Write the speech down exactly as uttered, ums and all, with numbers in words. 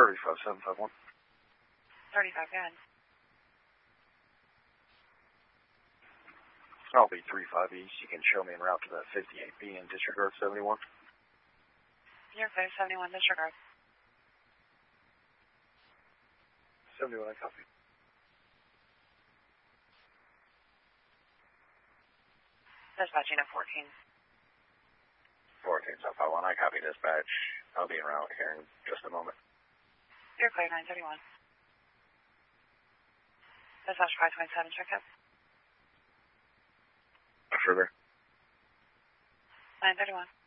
thirty-five seven five one. thirty-five, go ahead. I'll be three five East. You can show me en route to the fifty-eight B in disregard seventy-one. You're clear, seventy-one, disregard. seventy-one, I copy. Dispatching at fourteen. fourteen seven five one, I copy dispatch. I'll be en route here in just a moment. You're clear, nine thirty-one. Dispatch five twenty-seven, check up. Further. nine thirty-one.